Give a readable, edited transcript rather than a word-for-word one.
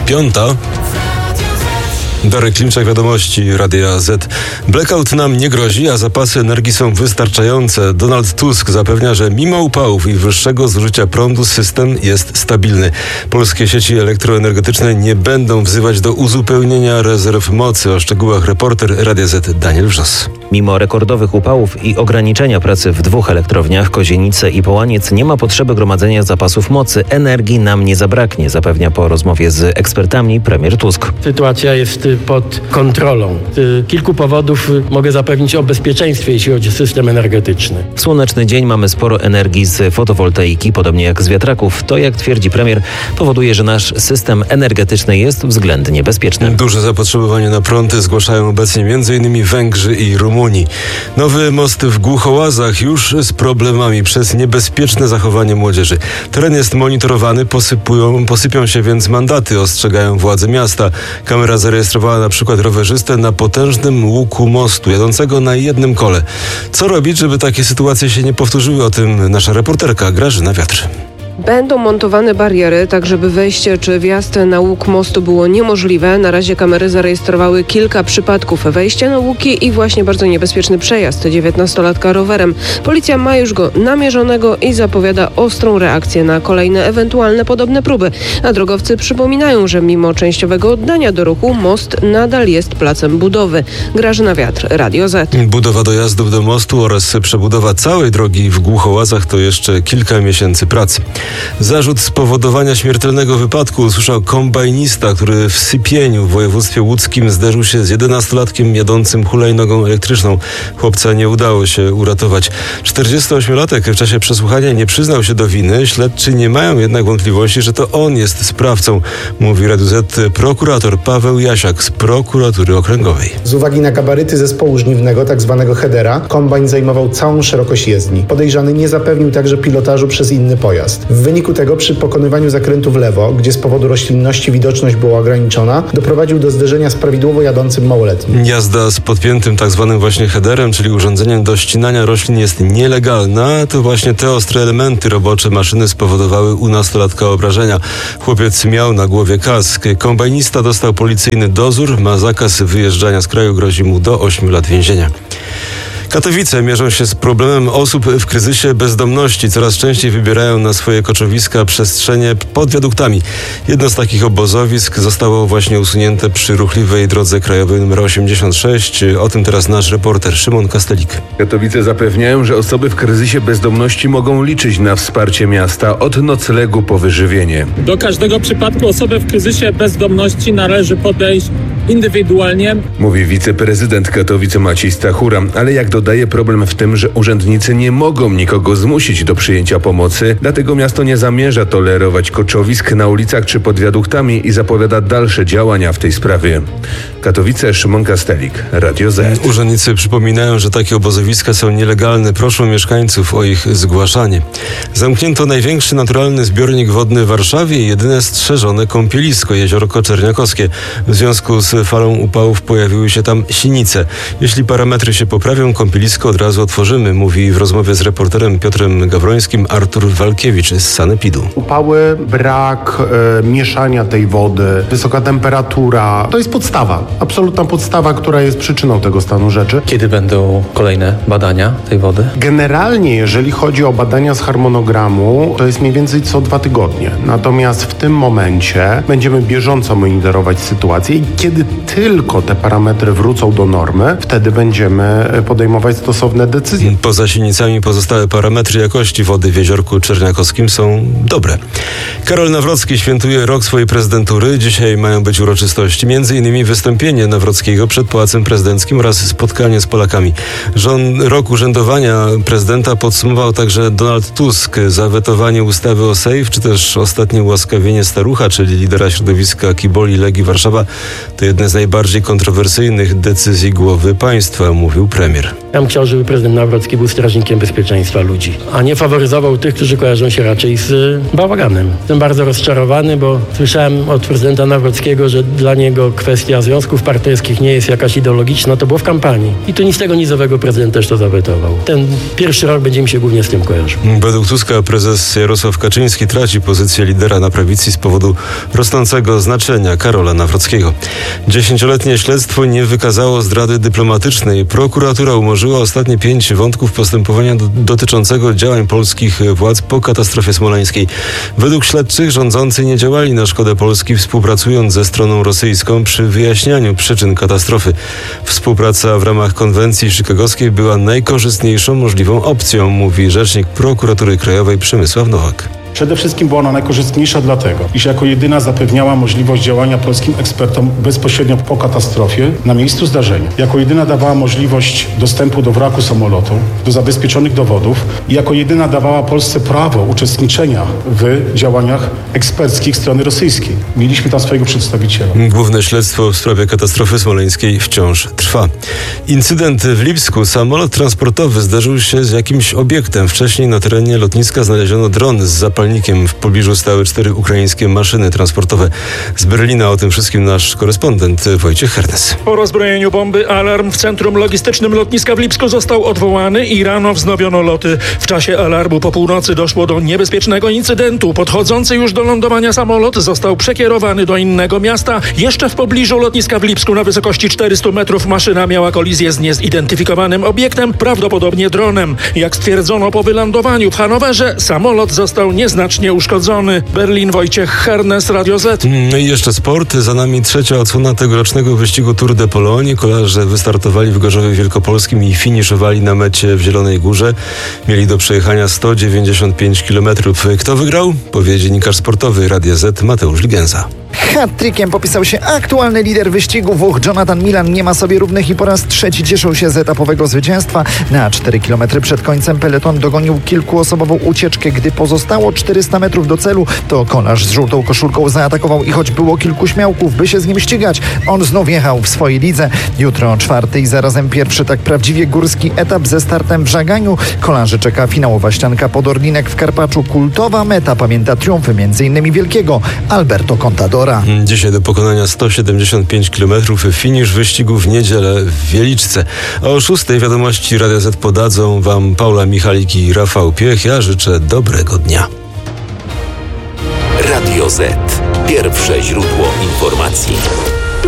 5:00. Darek Klimczak, wiadomości Radia Z. Blackout nam nie grozi, a zapasy energii są wystarczające. Donald Tusk zapewnia, że mimo upałów i wyższego zużycia prądu system jest stabilny. Polskie sieci elektroenergetyczne nie będą wzywać do uzupełnienia rezerw mocy. O szczegółach reporter Radia Z Daniel Wrzos. Mimo rekordowych upałów i ograniczenia pracy w 2 elektrowniach, Kozienice i Połaniec, nie ma potrzeby gromadzenia zapasów mocy. Energii nam nie zabraknie, zapewnia po rozmowie z ekspertami premier Tusk. Sytuacja jest pod kontrolą. Z kilku powodów mogę zapewnić o bezpieczeństwie, jeśli chodzi o system energetyczny. W słoneczny dzień mamy sporo energii z fotowoltaiki, podobnie jak z wiatraków. To, jak twierdzi premier, powoduje, że nasz system energetyczny jest względnie bezpieczny. Duże zapotrzebowanie na prąd zgłaszają obecnie m.in. Węgrzy i Rumunii. Nowy most w Głuchołazach już z problemami przez niebezpieczne zachowanie młodzieży. Teren jest monitorowany, posypią się więc mandaty, ostrzegają władze miasta. Kamera zarejestrowała na przykład rowerzystę na potężnym łuku mostu, jadącego na jednym kole. Co robić, żeby takie sytuacje się nie powtórzyły? O tym nasza reporterka Grażyna Wiatr. Będą montowane bariery, tak żeby wejście czy wjazd na łuk mostu było niemożliwe. Na razie kamery zarejestrowały kilka przypadków wejścia na łuki i właśnie bardzo niebezpieczny przejazd 19-latka rowerem. Policja ma już go namierzonego i zapowiada ostrą reakcję na kolejne ewentualne podobne próby. A drogowcy przypominają, że mimo częściowego oddania do ruchu most nadal jest placem budowy. Grażyna Wiatr, Radio Z. Budowa dojazdów do mostu oraz przebudowa całej drogi w Głuchołazach to jeszcze kilka miesięcy pracy. Zarzut spowodowania śmiertelnego wypadku usłyszał kombajnista, który w Sypieniu w województwie łódzkim zderzył się z 11-latkiem jadącym hulajnogą elektryczną. Chłopca nie udało się uratować. 48-latek w czasie przesłuchania nie przyznał się do winy. Śledczy nie mają jednak wątpliwości, że to on jest sprawcą, mówi Radiu Z prokurator Paweł Jasiak z prokuratury okręgowej. Z uwagi na gabaryty zespołu żniwnego, tak zwanego headera, kombajn zajmował całą szerokość jezdni. Podejrzany nie zapewnił także pilotażu przez inny pojazd. W wyniku tego przy pokonywaniu zakrętu w lewo, gdzie z powodu roślinności widoczność była ograniczona, doprowadził do zderzenia z prawidłowo jadącym małoletnim. Jazda z podpiętym tak zwanym właśnie headerem, czyli urządzeniem do ścinania roślin, jest nielegalna. To właśnie te ostre elementy robocze maszyny spowodowały u nastolatka obrażenia. Chłopiec miał na głowie kask. Kombajnista dostał policyjny dozór, ma zakaz wyjeżdżania z kraju, grozi mu do 8 lat więzienia. Katowice mierzą się z problemem osób w kryzysie bezdomności. Coraz częściej wybierają na swoje koczowiska przestrzenie pod wiaduktami. Jedno z takich obozowisk zostało właśnie usunięte przy ruchliwej drodze krajowej nr 86. O tym teraz nasz reporter Szymon Kastelik. Katowice zapewniają, że osoby w kryzysie bezdomności mogą liczyć na wsparcie miasta od noclegu po wyżywienie. Do każdego przypadku osobę w kryzysie bezdomności należy podejść indywidualnie, mówi wiceprezydent Katowic Maciej Stachura, ale jak dodaje, problem w tym, że urzędnicy nie mogą nikogo zmusić do przyjęcia pomocy, dlatego miasto nie zamierza tolerować koczowisk na ulicach czy pod wiaduktami i zapowiada dalsze działania w tej sprawie. Katowice, Szymon Kastelik, Radio Z. Urzędnicy przypominają, że takie obozowiska są nielegalne. Proszą mieszkańców o ich zgłaszanie. Zamknięto największy naturalny zbiornik wodny w Warszawie i jedyne strzeżone kąpielisko, jeziorko Czerniakowskie. W związku z falą upałów pojawiły się tam sinice. Jeśli parametry się poprawią, kąpielisko od razu otworzymy, mówi w rozmowie z reporterem Piotrem Gawrońskim Artur Walkiewicz z Sanepidu. Upały, brak mieszania tej wody, wysoka temperatura, to jest podstawa. Absolutna podstawa, która jest przyczyną tego stanu rzeczy. Kiedy będą kolejne badania tej wody? Generalnie, jeżeli chodzi o badania z harmonogramu, to jest mniej więcej co 2 tygodnie. Natomiast w tym momencie będziemy bieżąco monitorować sytuację i kiedy tylko te parametry wrócą do normy, wtedy będziemy podejmować stosowne decyzje. Poza sinicami pozostałe parametry jakości wody w jeziorku Czerniakowskim są dobre. Karol Nawrocki świętuje rok swojej prezydentury. Dzisiaj mają być uroczystości, m.in. wystąpienie Nawrockiego przed Pałacem Prezydenckim oraz spotkanie z Polakami. Rok urzędowania prezydenta podsumował także Donald Tusk. Za wetowanie ustawy o Sejf, czy też ostatnie ułaskawienie Starucha, czyli lidera środowiska Kiboli Legii Warszawa, to jedna z najbardziej kontrowersyjnych decyzji głowy państwa, mówił premier. Ja bym chciał, żeby prezydent Nawrocki był strażnikiem bezpieczeństwa ludzi, a nie faworyzował tych, którzy kojarzą się raczej z bałaganem. Jestem bardzo rozczarowany, bo słyszałem od prezydenta Nawrockiego, że dla niego kwestia związków partnerskich nie jest jakaś ideologiczna. To było w kampanii. I tu nic tego nizowego prezydent też to zawetował. Ten pierwszy rok będzie mi się głównie z tym kojarzył. Według Tuska prezes Jarosław Kaczyński traci pozycję lidera na prawicy z powodu rosnącego znaczenia Karola Nawrockiego. 10-letnie śledztwo nie wykazało zdrady dyplomatycznej. Prokuratura umorzyła ostatnie 5 wątków postępowania dotyczącego działań polskich władz po katastrofie smoleńskiej. Według śledczych rządzący nie działali na szkodę Polski, współpracując ze stroną rosyjską przy wyjaśnianiu przyczyn katastrofy. Współpraca w ramach konwencji chicagowskiej była najkorzystniejszą możliwą opcją, mówi rzecznik Prokuratury Krajowej Przemysław Nowak. Przede wszystkim była ona najkorzystniejsza dlatego, iż jako jedyna zapewniała możliwość działania polskim ekspertom bezpośrednio po katastrofie na miejscu zdarzenia. Jako jedyna dawała możliwość dostępu do wraku samolotu, do zabezpieczonych dowodów i jako jedyna dawała Polsce prawo uczestniczenia w działaniach eksperckich strony rosyjskiej. Mieliśmy tam swojego przedstawiciela. Główne śledztwo w sprawie katastrofy smoleńskiej wciąż trwa. Incydent w Lipsku. Samolot transportowy zderzył się z jakimś obiektem. Wcześniej na terenie lotniska znaleziono dron z zapalnikiem. W pobliżu stały 4 ukraińskie maszyny transportowe. Z Berlina o tym wszystkim nasz korespondent Wojciech Hernes. Po rozbrojeniu bomby alarm w centrum logistycznym lotniska w Lipsku został odwołany i rano wznowiono loty. W czasie alarmu po północy doszło do niebezpiecznego incydentu. Podchodzący już do lądowania samolot został przekierowany do innego miasta. Jeszcze w pobliżu lotniska w Lipsku na wysokości 400 metrów maszyna miała kolizję z niezidentyfikowanym obiektem, prawdopodobnie dronem. Jak stwierdzono po wylądowaniu w Hanowerze, samolot został nieznacznie uszkodzony. Berlin, Wojciech Hernes, Radio Z. No i jeszcze sport. Za nami trzecia odsłona tegorocznego wyścigu Tour de Pologne. Kolarze wystartowali w Gorzowie Wielkopolskim i finiszowali na mecie w Zielonej Górze. Mieli do przejechania 195 km. Kto wygrał? Powie dziennikarz sportowy Radia Z Mateusz Ligenza. Hat-trickiem popisał się aktualny lider wyścigu. Włoch Jonathan Milan nie ma sobie równych i po raz trzeci cieszył się z etapowego zwycięstwa. Na 4 km przed końcem peleton dogonił kilkuosobową ucieczkę. Gdy pozostało 400 metrów do celu, to kolarz z żółtą koszulką zaatakował i choć było kilku śmiałków, by się z nim ścigać, on znów jechał w swojej lidze. Jutro 4. i zarazem pierwszy tak prawdziwie górski etap ze startem w Żaganiu. Kolarzy czeka finałowa ścianka pod Orlinek w Karpaczu. Kultowa meta pamięta triumfy m.in. wielkiego Alberto Contadora. Dzisiaj do pokonania 175 km. Finisz wyścigu w niedzielę w Wieliczce. A o 6 wiadomości Radia Z podadzą Wam Paula Michalik i Rafał Piech. Ja życzę dobrego dnia. Radio Z. Pierwsze źródło informacji.